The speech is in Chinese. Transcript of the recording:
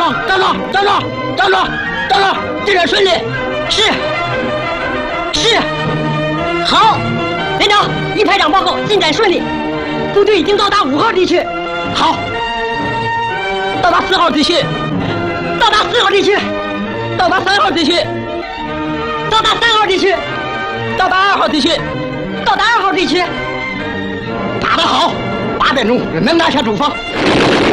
好，站住！站住！站住！站住！进展顺利。是。好，连长，一排长报告，进展顺利，部队已经到达5号地区。好，到达4号地区，到达4号地区，到达3号地区，到达3号地区，到达2号地区，到达2号地区。打得好，8点钟能拿下主方。